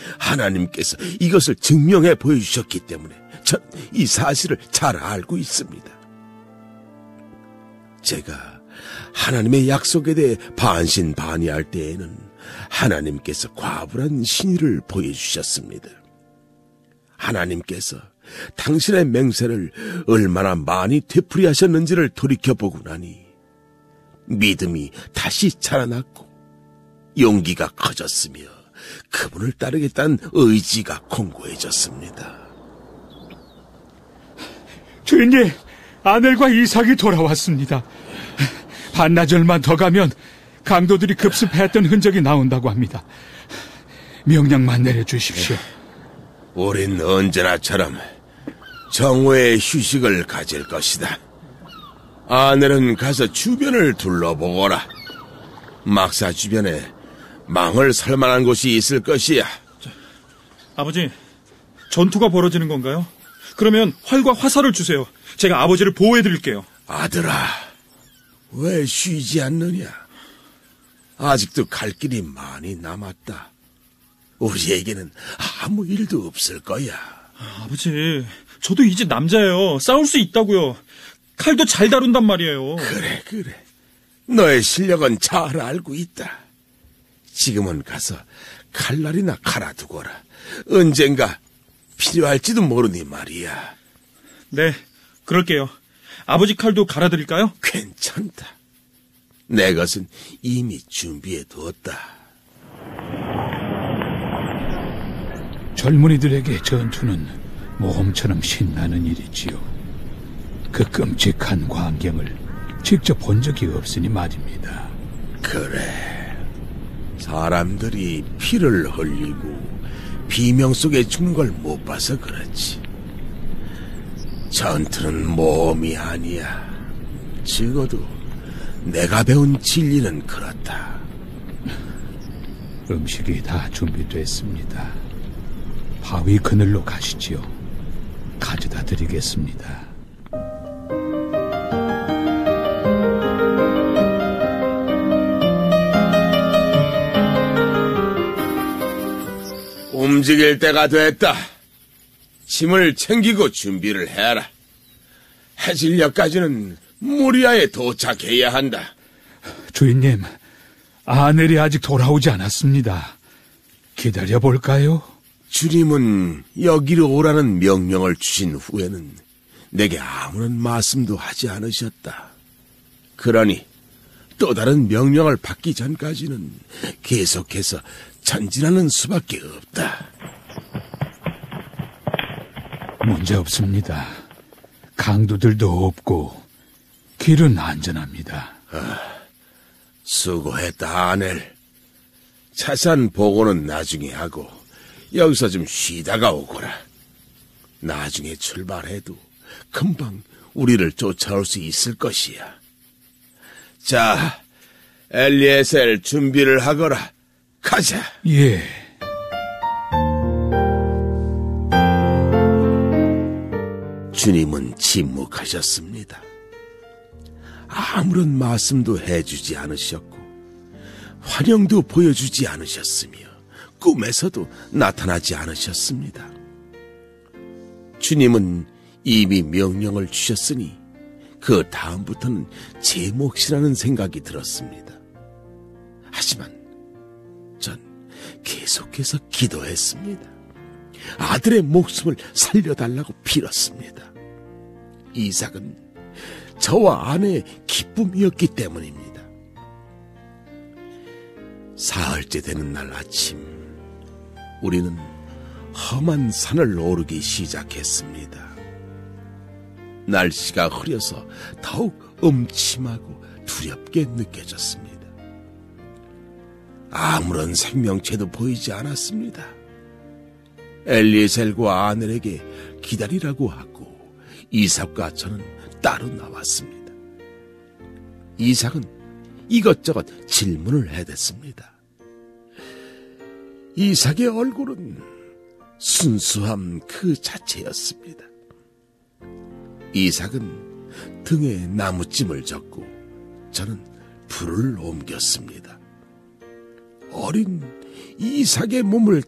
하나님께서 이것을 증명해 보여주셨기 때문에 전 이 사실을 잘 알고 있습니다. 제가 하나님의 약속에 대해 반신반의할 때에는 하나님께서 과분한 신의를 보여주셨습니다. 하나님께서 당신의 맹세를 얼마나 많이 되풀이하셨는지를 돌이켜보고 나니 믿음이 다시 자라났고 용기가 커졌으며 그분을 따르겠다는 의지가 공고해졌습니다. 주인님, 아넬과 이삭이 돌아왔습니다. 반나절만 더 가면 강도들이 급습했던 흔적이 나온다고 합니다. 명령만 내려주십시오. 우린 언제나처럼 정오의 휴식을 가질 것이다. 아넬은 가서 주변을 둘러보거라. 막사 주변에 망을 설 만한 곳이 있을 것이야. 아버지, 전투가 벌어지는 건가요? 그러면 활과 화살을 주세요. 제가 아버지를 보호해드릴게요. 아들아, 왜 쉬지 않느냐? 아직도 갈 길이 많이 남았다. 우리에게는 아무 일도 없을 거야. 아버지, 저도 이제 남자예요. 싸울 수 있다고요. 칼도 잘 다룬단 말이에요. 그래. 너의 실력은 잘 알고 있다. 지금은 가서 칼날이나 갈아두거라. 언젠가 필요할지도 모르니 말이야. 네, 그럴게요. 아버지 칼도 갈아드릴까요? 괜찮다. 내 것은 이미 준비해두었다. 젊은이들에게 전투는 모험처럼 신나는 일이지요. 그 끔찍한 광경을 직접 본 적이 없으니 말입니다. 그래, 사람들이 피를 흘리고 비명 속에 죽는 걸 못 봐서 그렇지. 전투는 모험이 아니야. 적어도 내가 배운 진리는 그렇다. 음식이 다 준비됐습니다. 바위 그늘로 가시지요. 가져다 드리겠습니다. 움직일 때가 됐다. 짐을 챙기고 준비를 해라. 해질녘까지는 무리아에 도착해야 한다. 주인님, 아넬이 아직 돌아오지 않았습니다. 기다려볼까요? 주님은 여기로 오라는 명령을 주신 후에는 내게 아무런 말씀도 하지 않으셨다. 그러니 또 다른 명령을 받기 전까지는 계속해서 전진하는 수밖에 없다. 문제 없습니다. 강도들도 없고 길은 안전합니다. 수고했다, 아넬. 차산 보고는 나중에 하고 여기서 좀 쉬다가 오거라. 나중에 출발해도 금방 우리를 쫓아올 수 있을 것이야. 자, 엘리에셀 준비를 하거라. 가자. 예. 주님은 침묵하셨습니다. 아무런 말씀도 해주지 않으셨고 환영도 보여주지 않으셨으며 꿈에서도 나타나지 않으셨습니다. 주님은 이미 명령을 주셨으니 그 다음부터는 제 몫이라는 생각이 들었습니다. 하지만 전 계속해서 기도했습니다. 아들의 목숨을 살려달라고 빌었습니다. 이삭은 저와 아내의 기쁨이었기 때문입니다. 사흘째 되는 날 아침, 우리는 험한 산을 오르기 시작했습니다. 날씨가 흐려서 더욱 음침하고 두렵게 느껴졌습니다. 아무런 생명체도 보이지 않았습니다. 엘리에셀과 아넬에게 기다리라고 하고 이삭과 저는 따로 나왔습니다. 이삭은 이것저것 질문을 해댔습니다. 이삭의 얼굴은 순수함 그 자체였습니다. 이삭은 등에 나무찜을 젓고 저는 불을 옮겼습니다. 어린 이삭의 몸을